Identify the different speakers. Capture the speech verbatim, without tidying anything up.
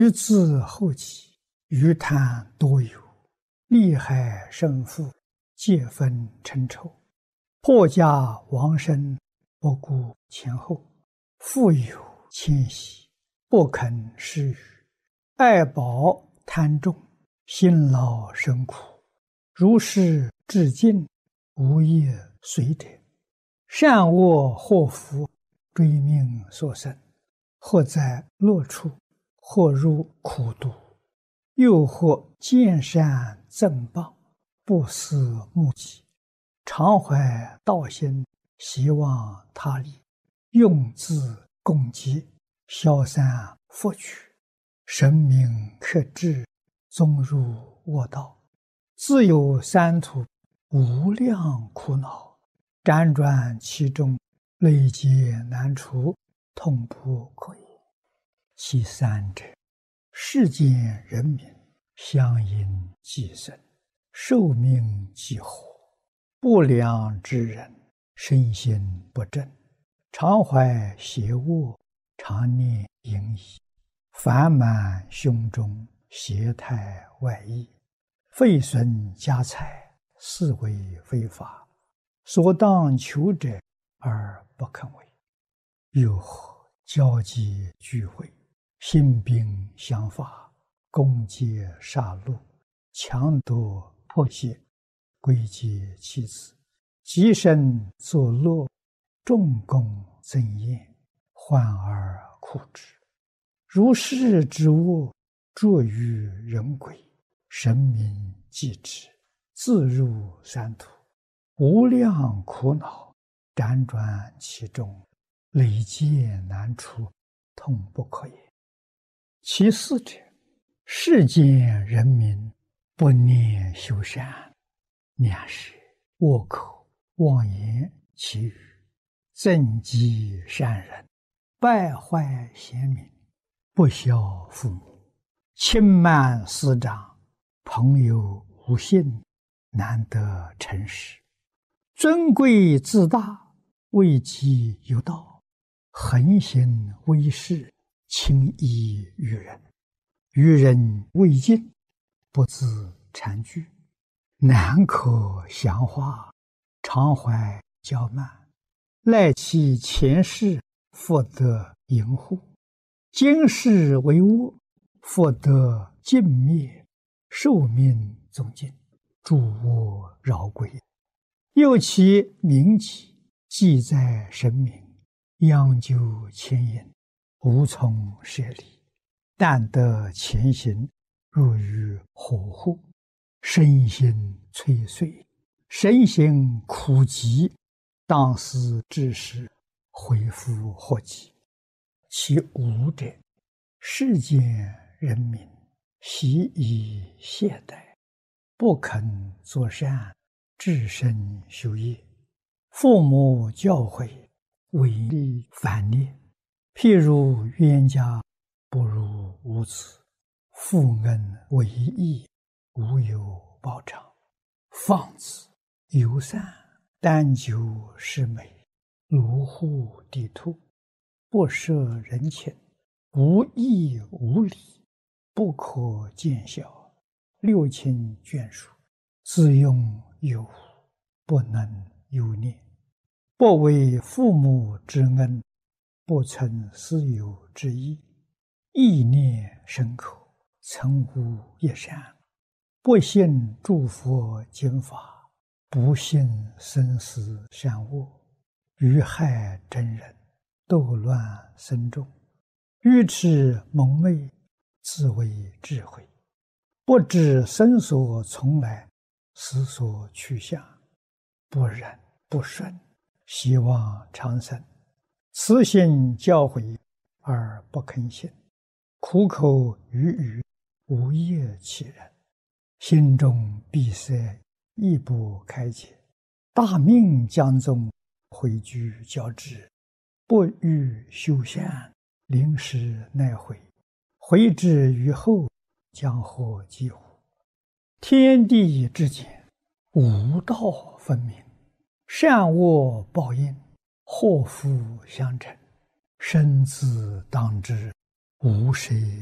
Speaker 1: 日自后起，余贪多有，利害胜负，皆分成仇。破家亡身，不顾前后，富有迁徙，不肯施予。爱宝贪重，辛劳生苦，如是至尽，无业随者。善恶祸福，追命所生，或在乐处，或入苦毒，又或见善赠报，不思目己，常怀道心，希望他利，用自共济，消散福取，神明克制，踪入恶道，自有三途，无量苦恼，辗转其中，累劫难除，痛不可言。其三者，世间人民相因寄生，寿命几何，不良之人，身心不正，常怀邪恶，常念淫逸，烦满胸中，邪态外溢，废损家财，是为非法，所当求者而不肯为。又或交际聚会，兴兵相伐，攻劫杀戮，强夺迫胁，归结妻子，极身作乐，重功增艳，患而苦之。如是之恶，着于人鬼，神明继之，自入三途，无量苦恼，辗转其中，累劫难除，痛不可言。其四者，世间人民不念修善，两是恶口妄言其语，增击善人，败坏贤民，不孝父母，轻慢师长，朋友无信，难得诚实，尊贵自大，位极有道，横行威势，轻易于人，于人未尽，不自惭惧，难可详化，常怀骄慢，赖其前世，复得淫护，今世为恶，复得尽灭，寿命终尽，诸恶饶归。又其名己，记在神明，央究牵引，无从舍离，但得前行，入于火户，身心摧碎，身心苦极，当思之时，恢复祸及。其五者，世间人民习以懈怠，不肯作善，至身修业，父母教诲，违逆反逆，譬如冤家不如无子，负恩为义，无有报偿，放子游散，单求是美，卢户地兔，不摄人情，无义无礼，不可见效，六亲眷属，自用有无，不能有念，不为父母之恩，不存私有之意，意念深刻，曾无一善，不信诸佛经法，不信生死善恶，于害真人，斗乱僧众，愚痴蒙昧，自为智慧，不知生所从来，死所去向，不忍不顺，希望长生，慈心教诲而不肯信，苦口语语，无业其人，心中闭塞，亦不开解，大命将终，回居交织，不欲修善，临时奈悔，悔之于后，将获几乎？天地之间，无道分明，善恶报应，祸福相承，生死当知，无谁